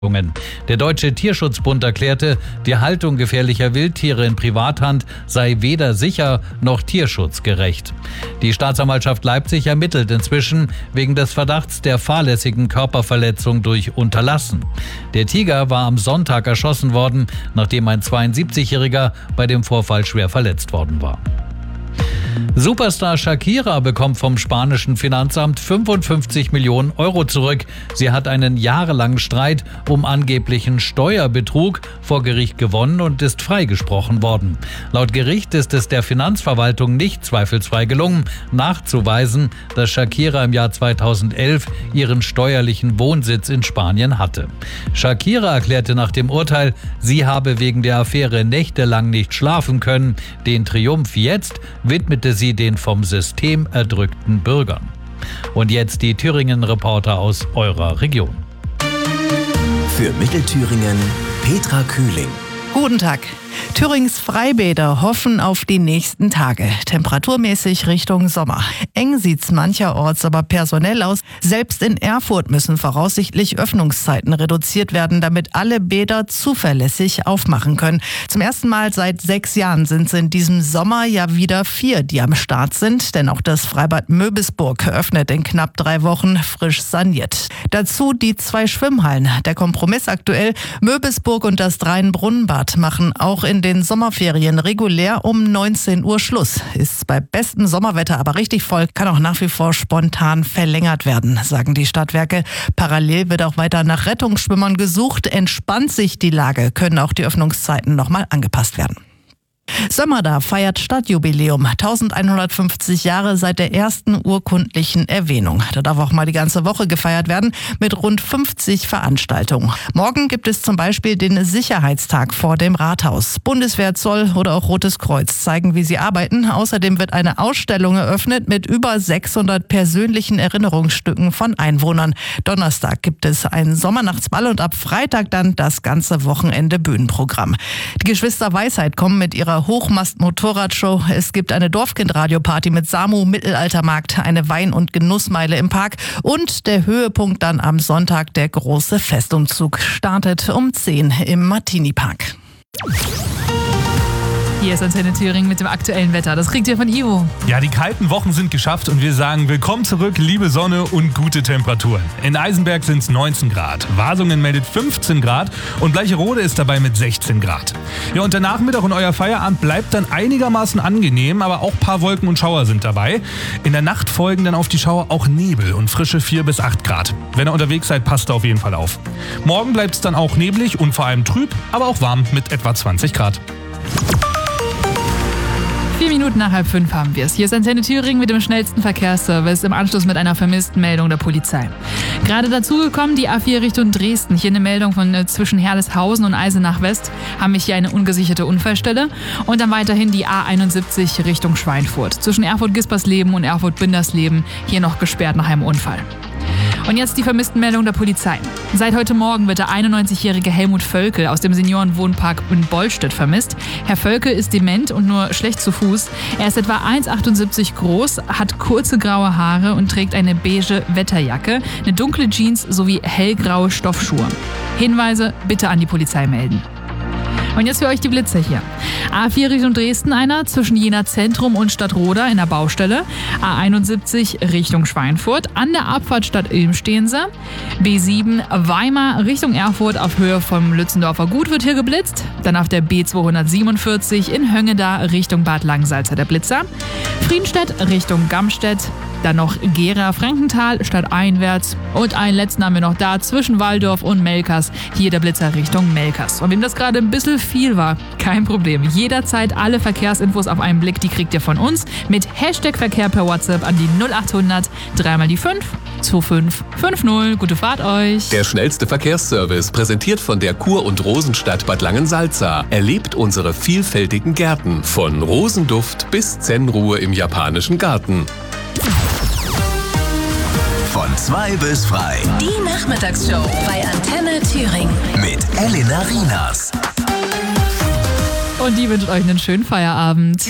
Der Deutsche Tierschutzbund erklärte, die Haltung gefährlicher Wildtiere in Privathand sei weder sicher noch tierschutzgerecht. Die Staatsanwaltschaft Leipzig ermittelt inzwischen wegen des Verdachts der fahrlässigen Körperverletzung durch Unterlassen. Der Tiger war am Sonntag erschossen worden, nachdem ein 72-Jähriger bei dem Vorfall schwer verletzt worden war. Superstar Shakira bekommt vom spanischen Finanzamt 55 Millionen Euro zurück. Sie hat einen jahrelangen Streit um angeblichen Steuerbetrug vor Gericht gewonnen und ist freigesprochen worden. Laut Gericht ist es der Finanzverwaltung nicht zweifelsfrei gelungen, nachzuweisen, dass Shakira im Jahr 2011 ihren steuerlichen Wohnsitz in Spanien hatte. Shakira erklärte nach dem Urteil, sie habe wegen der Affäre nächtelang nicht schlafen können. Den Triumph jetzt widmete sie den vom System erdrückten Bürgern. Und jetzt die Thüringen-Reporter aus eurer Region. Für Mittelthüringen Petra Kühling. Guten Tag. Thürings Freibäder hoffen auf die nächsten Tage. Temperaturmäßig Richtung Sommer. Eng sieht's mancherorts aber personell aus. Selbst in Erfurt müssen voraussichtlich Öffnungszeiten reduziert werden, damit alle Bäder zuverlässig aufmachen können. Zum ersten Mal seit 6 Jahren sind es in diesem Sommer ja wieder 4, die am Start sind. Denn auch das Freibad Möbisburg öffnet in knapp 3 Wochen frisch saniert. Dazu die 2 Schwimmhallen. Der Kompromiss aktuell: Möbisburg und das Rheinbrunnenbad machen auch in den Sommerferien regulär um 19 Uhr Schluss. Ist bei bestem Sommerwetter aber richtig voll, kann auch nach wie vor spontan verlängert werden, sagen die Stadtwerke. Parallel wird auch weiter nach Rettungsschwimmern gesucht. Entspannt sich die Lage, können auch die Öffnungszeiten nochmal angepasst werden. Sömmerda feiert Stadtjubiläum. 1150 Jahre seit der ersten urkundlichen Erwähnung. Da darf auch mal die ganze Woche gefeiert werden mit rund 50 Veranstaltungen. Morgen gibt es zum Beispiel den Sicherheitstag vor dem Rathaus. Bundeswehr, Zoll oder auch Rotes Kreuz zeigen, wie sie arbeiten. Außerdem wird eine Ausstellung eröffnet mit über 600 persönlichen Erinnerungsstücken von Einwohnern. Donnerstag gibt es einen Sommernachtsball und ab Freitag dann das ganze Wochenende Bühnenprogramm. Die Geschwister Weisheit kommen mit ihrer Hochmast-Motorradshow. Es gibt eine Dorfkind-Radio-Party mit Samu, Mittelaltermarkt, eine Wein- und Genussmeile im Park und der Höhepunkt dann am Sonntag, der große Festumzug, startet um 10 im Martini-Park. Hier ist Antenne Thüringen mit dem aktuellen Wetter. Das kriegt ihr von Ivo. Ja, die kalten Wochen sind geschafft und wir sagen willkommen zurück, liebe Sonne und gute Temperaturen. In Eisenberg sind es 19 Grad, Wasungen meldet 15 Grad und Bleicherode ist dabei mit 16 Grad. Ja, und der Nachmittag und euer Feierabend bleibt dann einigermaßen angenehm, aber auch ein paar Wolken und Schauer sind dabei. In der Nacht folgen dann auf die Schauer auch Nebel und frische 4 bis 8 Grad. Wenn ihr unterwegs seid, passt auf jeden Fall auf. Morgen bleibt es dann auch neblig und vor allem trüb, aber auch warm mit etwa 20 Grad. 4 Minuten nach 4:30 haben wir es. Hier ist Antenne Thüringen mit dem schnellsten Verkehrsservice im Anschluss mit einer vermissten Meldung der Polizei. Gerade dazugekommen, die A4 Richtung Dresden. Hier eine Meldung von zwischen Herleshausen und Eisenach West. Haben wir hier eine ungesicherte Unfallstelle. Und dann weiterhin die A71 Richtung Schweinfurt. Zwischen Erfurt-Gispersleben und Erfurt-Bindersleben hier noch gesperrt nach einem Unfall. Und jetzt die vermissten Meldung der Polizei. Seit heute Morgen wird der 91-jährige Helmut Völkel aus dem Seniorenwohnpark in Bollstedt vermisst. Herr Völkel ist dement und nur schlecht zu Fuß. Er ist etwa 1,78 groß, hat kurze graue Haare und trägt eine beige Wetterjacke, eine dunkle Jeans sowie hellgraue Stoffschuhe. Hinweise bitte an die Polizei melden. Und jetzt für euch die Blitze hier. A4 Richtung Dresden einer, zwischen Jena Zentrum und Stadtroda in der Baustelle. A71 Richtung Schweinfurt, an der Abfahrt Stadt Ilm stehen sie. B7 Weimar Richtung Erfurt auf Höhe vom Lützendorfer Gut wird hier geblitzt. Dann auf der B247 in Höngeda Richtung Bad Langsalza der Blitzer. Friedenstedt Richtung Gamstedt. Dann noch Gera, Frankenthal, stadteinwärts. Und einen letzten haben wir noch da, zwischen Walldorf und Melkers. Hier der Blitzer Richtung Melkers. Und wem das gerade ein bisschen viel war, kein Problem. Jederzeit alle Verkehrsinfos auf einen Blick, die kriegt ihr von uns. Mit Hashtag Verkehr per WhatsApp an die 0800 3 mal die 5 2550. Gute Fahrt euch. Der schnellste Verkehrsservice, präsentiert von der Kur- und Rosenstadt Bad Langensalza. Erlebt unsere vielfältigen Gärten. Von Rosenduft bis Zen-Ruhe im japanischen Garten. Von 2 bis frei. Die Nachmittagsshow bei Antenne Thüringen. Mit Elena Rienas. Und die wünscht euch einen schönen Feierabend.